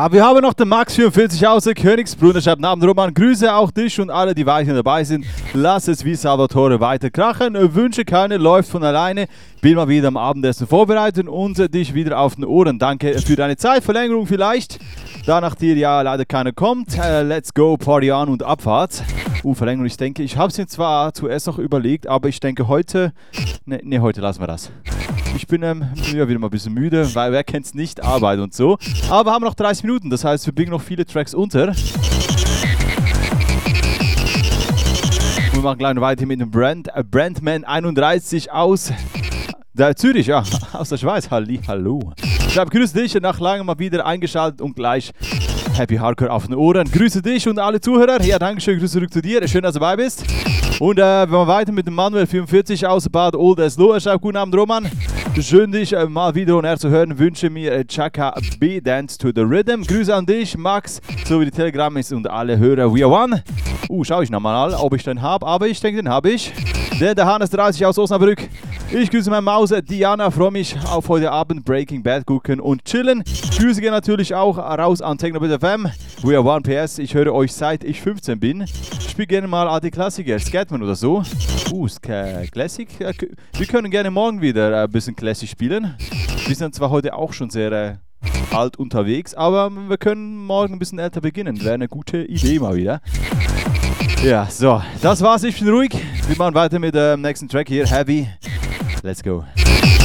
Ja, wir haben noch den Max44 aus der Königsbrunner. Schreibt Namen Roman. Grüße auch dich und alle, die weiterhin dabei sind. Lass es wie Salvatore weiter krachen. Wünsche keine, läuft von alleine. Bin mal wieder am Abendessen vorbereitet und dich wieder auf den Ohren. Danke für deine Zeit. Verlängerung vielleicht. Da nach dir ja leider keiner kommt. Let's go, Party on und Abfahrt. Verlängerung, ich denke, ich habe es mir zwar zuerst noch überlegt, aber ich denke heute, ne, heute lassen wir das. Ich bin ja, wieder mal ein bisschen müde, weil wer kennt es nicht, Arbeit und so. Aber wir haben noch 30 Minuten, das heißt, wir bringen noch viele Tracks unter. Wir machen gleich weiter mit dem Brandman 31 aus der Zürich, ja, aus der Schweiz. Hallo. Ich habe grüße dich, nach langem mal wieder eingeschaltet und gleich Happy Hardcore auf den Ohren. Grüße dich und alle Zuhörer. Ja, danke schön, Grüße zurück zu dir. Schön, dass du dabei bist. Und wir machen weiter mit dem Manuel44 aus Bad Oldesloe. Er schreibt, guten Abend, Roman. Schön, dich mal wieder on air zu hören. Wünsche mir Chaka B Dance to the Rhythm. Grüße an dich, Max, sowie die Telegram-Is und alle Hörer. We are one. Schau ich nochmal, ob ich den habe. Aber ich denke, den habe ich. Der Hannes 30 aus Osnabrück. Ich grüße meine Maus Diana, freue mich auf heute Abend Breaking Bad gucken und chillen. Grüße gehen natürlich auch raus an Technobit FM. We are one PS, ich höre euch seit ich 15 bin. Ich spiele gerne mal alte Klassiker, Scatman oder so. Classic? Wir können gerne morgen wieder ein bisschen Classic spielen. Wir sind zwar heute auch schon sehr alt unterwegs, aber wir können morgen ein bisschen älter beginnen. Wäre eine gute Idee mal wieder. Ja, so, das war's, ich bin ruhig. Wir machen weiter mit dem nächsten Track hier, Heavy. Let's go.